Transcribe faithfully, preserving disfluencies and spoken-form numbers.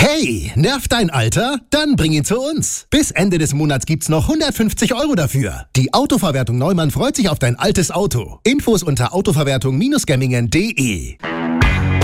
Hey, nervt dein Alter? Dann bring ihn zu uns. Bis Ende des Monats gibt's noch hundertfünfzig Euro dafür. Die Autoverwertung Neumann freut sich auf dein altes Auto. Infos unter autoverwertung Bindestrich gemmingen punkt de.